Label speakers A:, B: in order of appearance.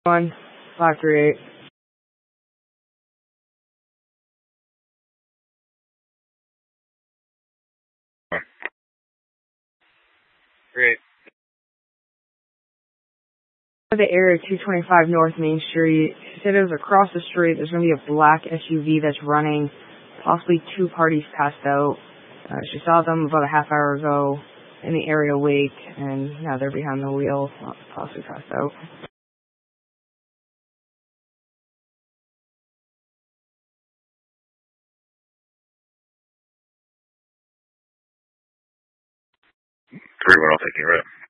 A: 538.
B: Great.
A: The area 225 North Main Street. She said it was across the street. There's going to be a black SUV that's running. Possibly two parties passed out. She saw them about a half hour ago in the area wake, and now they're behind the wheel, possibly passed out.
B: Very well, thank you. Right.